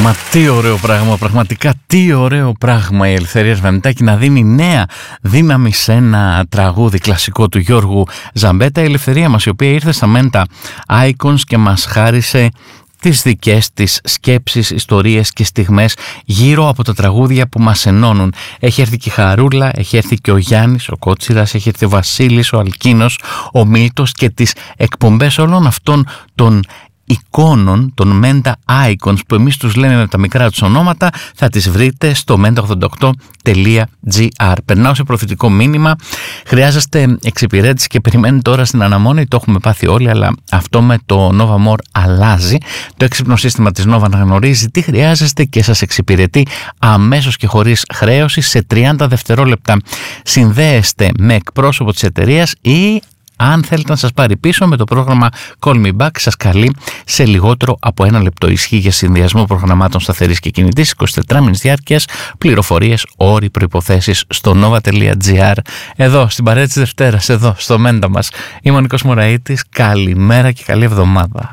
Μα τι ωραίο πράγμα, πραγματικά τι ωραίο πράγμα η Ελευθερία Σβανιτάκη να δίνει νέα δύναμη σε ένα τραγούδι κλασικό του Γιώργου Ζαμπέτα. Η Ελευθερία μας, η οποία ήρθε στα Menta Icons και μας χάρισε τις δικές της σκέψεις, ιστορίες και στιγμές γύρω από τα τραγούδια που μας ενώνουν. Έχει έρθει και η Χαρούλα, έχει έρθει και ο Γιάννης, ο Κότσιρας, έχει έρθει ο Βασίλης, ο Αλκίνος, ο Μίλτος και τις εκπομπές όλων αυτών των εικόνων, των Menta Icons που εμείς τους λέμε με τα μικρά τους ονόματα, θα τις βρείτε στο menta88.gr. Περνάω σε προφητικό μήνυμα. Χρειάζεστε εξυπηρέτηση και περιμένετε τώρα στην αναμόνη. Το έχουμε πάθει όλοι, αλλά αυτό με το Nova More αλλάζει. Το έξυπνο σύστημα της Nova αναγνωρίζει τι χρειάζεστε και σας εξυπηρετεί αμέσως και χωρίς χρέωση σε 30 δευτερόλεπτα. Συνδέεστε με εκπρόσωπο της εταιρείας ή, αν θέλετε να σας πάρει πίσω, με το πρόγραμμα Call Me Back σας καλεί σε λιγότερο από 1 λεπτό. Ισχύει για συνδυασμό προγραμμάτων σταθερής και κινητής, 24 μήνες διάρκειας. Πληροφορίες, όροι, προϋποθέσεις στο nova.gr. Εδώ στην παρέα της Δευτέρας, εδώ στο Μέντα μας, είμαι ο Νίκος Μωραΐτης. Καλημέρα και καλή εβδομάδα.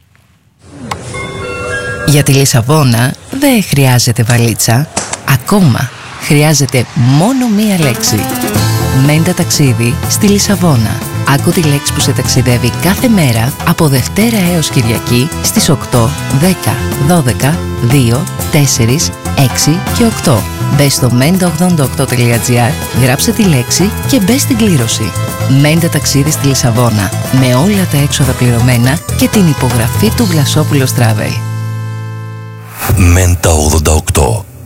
Για τη Λισαβόνα δεν χρειάζεται βαλίτσα. Ακόμα χρειάζεται μόνο μία λέξη. Μέντα ταξίδι στη Λισαβόνα. Άκου τη λέξη που σε ταξιδεύει κάθε μέρα από Δευτέρα έως Κυριακή στις 8, 10, 12, 2, 4, 6 και 8. Μπες στο menta88.gr, γράψε τη λέξη και μπες στην κλήρωση. Μέντα ταξίδι στη Λισαβόνα, με όλα τα έξοδα πληρωμένα και την υπογραφή του Βλασόπουλος Travel. Menta 88.